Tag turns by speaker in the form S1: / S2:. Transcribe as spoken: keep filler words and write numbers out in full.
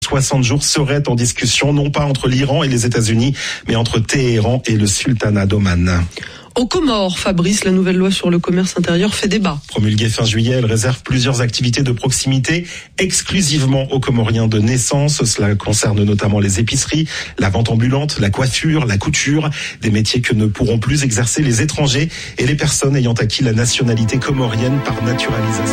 S1: soixante jours seraient en discussion, non pas entre l'Iran et les États-Unis, mais entre Téhéran et le sultanat d'Oman.
S2: Aux Comores, Fabrice, la nouvelle loi sur le commerce intérieur fait débat.
S1: Promulguée fin juillet, elle réserve plusieurs activités de proximité exclusivement aux Comoriens de naissance. Cela concerne notamment les épiceries, la vente ambulante, la coiffure, la couture, des métiers que ne pourront plus exercer les étrangers et les personnes ayant acquis la nationalité comorienne par naturalisation.